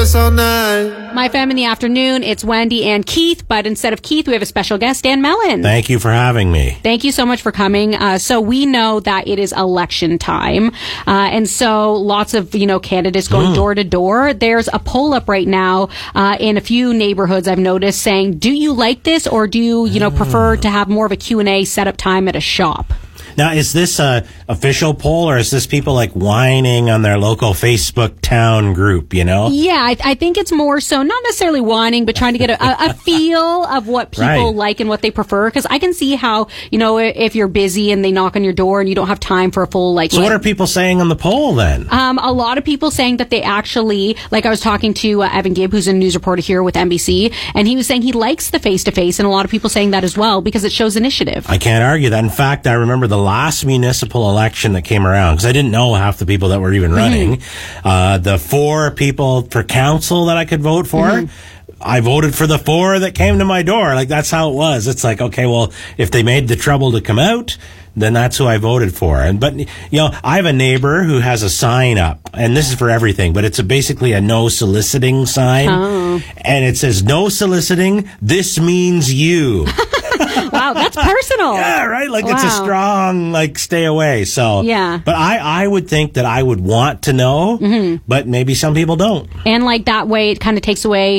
us all night. My Fam in the afternoon, it's Wendy and Keith, but instead of Keith, we have a special guest, Dan Mellon. Thank you for having me. Thank you so much for coming. So we know that it is election time, and so lots of candidates going door to door. There's a poll up right now in a few neighborhoods I've noticed saying, do you like this, or do you prefer to have more of a Q&A setup time at a shop? Now, is this a official poll, or is this people like whining on their local Facebook town group, Yeah, I think it's more so not necessarily whining, but trying to get a feel of what people like and what they prefer. Because I can see how, if you're busy and they knock on your door and you don't have time for a full So what are people saying on the poll then? A lot of people saying that they actually, like I was talking to Evan Gibb, who's a news reporter here with NBC, and he was saying he likes the face-to-face, and a lot of people saying that as well because it shows initiative. I can't argue that. In fact, I remember the last municipal election that came around, because I didn't know half the people that were even running. The 4 people for council that I could vote for, I voted for the 4 that came to my door. Like, that's how it was. It's like, okay, well, if they made the trouble to come out, then that's who I voted for. But I have a neighbor who has a sign up, and this is for everything, but it's basically a no soliciting sign. And it says, no soliciting, this means you. Wow, that's personal. Yeah, right? Like, it's a strong, stay away. So, yeah. But I would think that I would want to know, but maybe some people don't. And, that way it kind of takes away,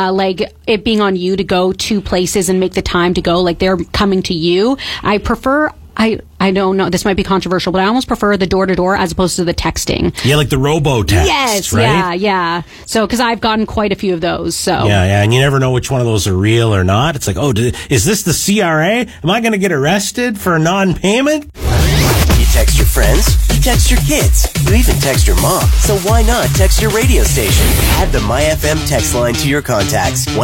it being on you to go to places and make the time to go. Like, they're coming to you. I prefer... I don't know, this might be controversial, but I almost prefer the door-to-door as opposed to the texting. Yeah, like the robo-text, yes, right? Yeah. So, because I've gotten quite a few of those, so. Yeah, and you never know which one of those are real or not. It's like, is this the CRA? Am I going to get arrested for non-payment? You text your friends, you text your kids, you even text your mom. So why not text your radio station? Add the MyFM text line to your contacts.